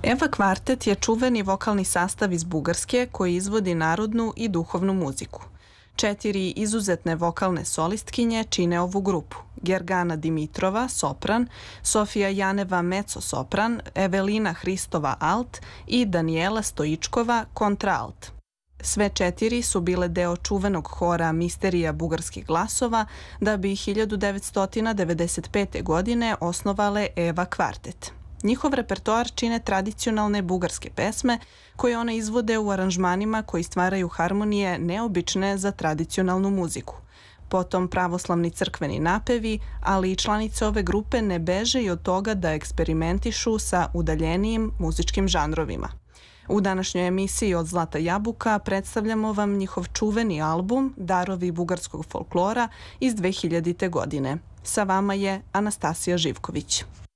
Eva kvartet je čuveni vokalni sastav iz Bugarske koji izvodi narodnu i duhovnu muziku. 4 izuzetne vokalne solistkinje čine ovu grupu: Gergana Dimitrova, sopran, Sofija Janeva, mezzo-sopran, Evelina Hristova, alt i Danijela Stojičkova, kontraalt. Sve 4 su bile deo čuvenog hora Misterija bugarskih glasova, da bi 1995. godine osnovale Eva kvartet. Njihov repertoar čine tradicionalne bugarske pesme koje one izvode u aranžmanima koji stvaraju harmonije neobične za tradicionalnu muziku. Potom pravoslavni crkveni napevi, ali i članice ove grupe ne beže i od toga da eksperimentišu sa udaljenijim muzičkim žanrovima. U današnjoj emisiji Od Zlata jabuka predstavljamo vam njihov čuveni album Darovi bugarskog folklora iz 2000. godine. Sa vama je Anastasija Živković.